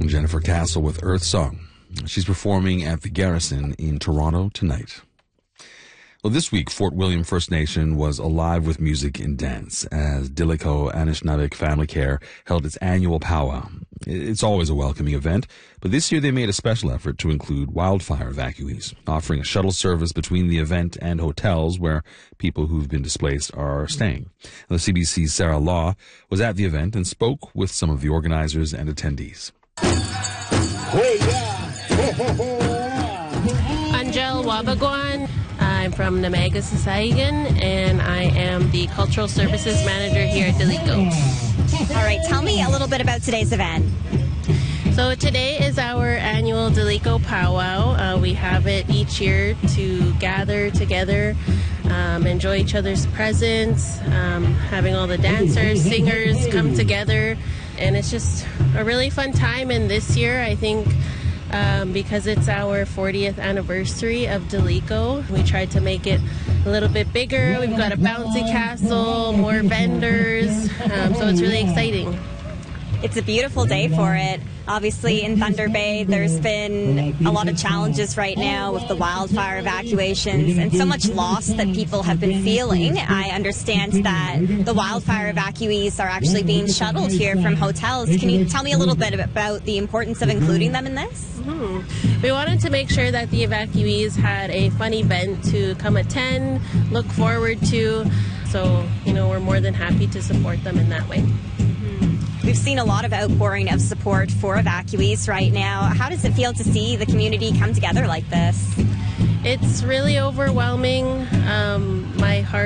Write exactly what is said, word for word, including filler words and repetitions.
Jennifer Castle with Earth Song. She's performing at the Garrison in Toronto tonight. Well, this week, Fort William First Nation was alive with music and dance as Dilico Anishinabek Family Care held its annual powwow. It's always a welcoming event, but this year they made a special effort to include wildfire evacuees, offering a shuttle service between the event and hotels where people who've been displaced are staying. The C B C's Sarah Law was at the event and spoke with some of the organizers and attendees. Angel Wabagwan. I'm from Namaga-Sasayegan, and I am the Cultural Services Manager here at Dilico. All right, tell me a little bit about today's event. So today is our annual Dilico powwow. Uh, we have it each year to gather together, um, enjoy each other's presence, um, having all the dancers, singers come together, and it's just a really fun time. And this year, I think, Um, because it's our fortieth anniversary of Dilico, we tried to make it a little bit bigger. We've got a bouncy castle, more vendors, um, so it's really exciting. It's a beautiful day for it. Obviously, in Thunder Bay, there's been a lot of challenges right now with the wildfire evacuations and so much loss that people have been feeling. I understand that the wildfire evacuees are actually being shuttled here from hotels. Can you tell me a little bit about the importance of including them in this? Mm-hmm. We wanted to make sure that the evacuees had a fun event to come attend, look forward to. So, you know, we're more than happy to support them in that way. We've seen a lot of outpouring of support for evacuees right now. How does it feel to see the community come together like this? It's really overwhelming. Um, my heart